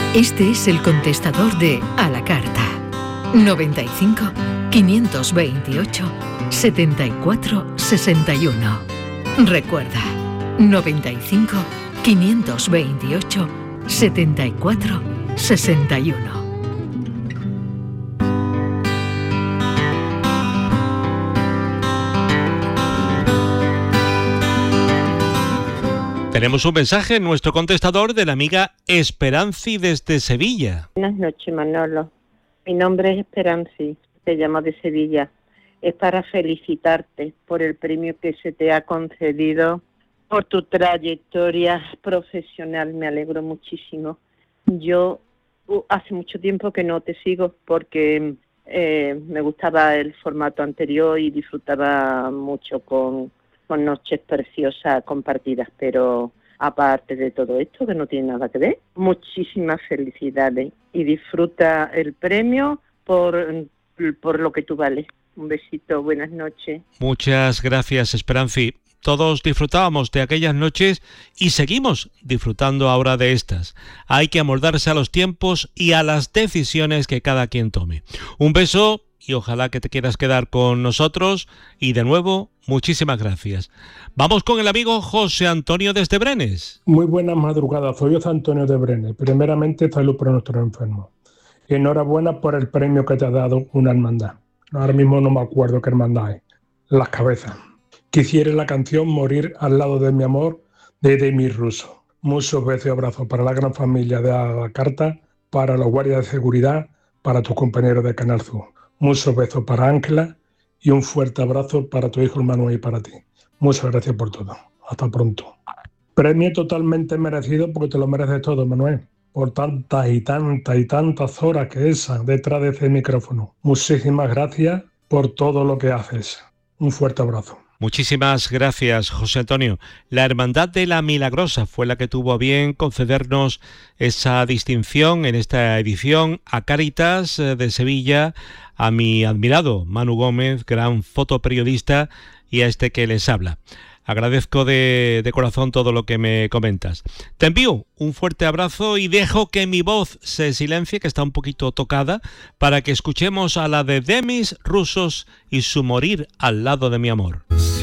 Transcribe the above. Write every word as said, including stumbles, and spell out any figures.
Este es el contestador de A la Carta. noventa y cinco, quinientos veintiocho, setenta y cuatro, sesenta y uno. Recuerda, noventa y cinco, quinientos veintiocho, setenta y cuatro, sesenta y uno. Tenemos un mensaje en nuestro contestador de la amiga Esperanci desde Sevilla. Buenas noches, Manolo. Mi nombre es Esperanci, te llamo de Sevilla. Es para felicitarte por el premio que se te ha concedido, por tu trayectoria profesional. Me alegro muchísimo. Yo uh, hace mucho tiempo que no te sigo porque eh, me gustaba el formato anterior y disfrutaba mucho con... con noches preciosas compartidas, pero aparte de todo esto, que no tiene nada que ver, muchísimas felicidades y disfruta el premio por, por lo que tú vales. Un besito, buenas noches. Muchas gracias, Esperanci. Todos disfrutábamos de aquellas noches y seguimos disfrutando ahora de estas. Hay que amoldarse a los tiempos y a las decisiones que cada quien tome. Un beso y ojalá que te quieras quedar con nosotros y de nuevo, muchísimas gracias. Vamos con el amigo José Antonio desde Brenes. Muy buenas madrugadas, soy José Antonio de Brenes. Primeramente, salud por nuestros enfermos. Enhorabuena por el premio que te ha dado una hermandad. Ahora mismo no me acuerdo qué hermandad es. Las Cabezas. Quisiera la canción Morir al lado de mi amor de Demis Russo. Muchos besos y abrazos para la gran familia de la Carta, para los guardias de seguridad, para tus compañeros de Canal Sur. Muchos besos para Ángela y un fuerte abrazo para tu hijo Manuel y para ti. Muchas gracias por todo. Hasta pronto. Premio totalmente merecido porque te lo mereces todo, Manuel. Por tantas y tantas y tantas horas que esas detrás de ese micrófono. Muchísimas gracias por todo lo que haces. Un fuerte abrazo. Muchísimas gracias, José Antonio. La Hermandad de la Milagrosa fue la que tuvo a bien concedernos esa distinción en esta edición a Cáritas de Sevilla, a mi admirado Manu Gómez, gran fotoperiodista, y a este que les habla. Agradezco de, de corazón todo lo que me comentas. Te envío un fuerte abrazo y dejo que mi voz se silencie, que está un poquito tocada, para que escuchemos a la de Demis Russo y su Morir al lado de mi amor.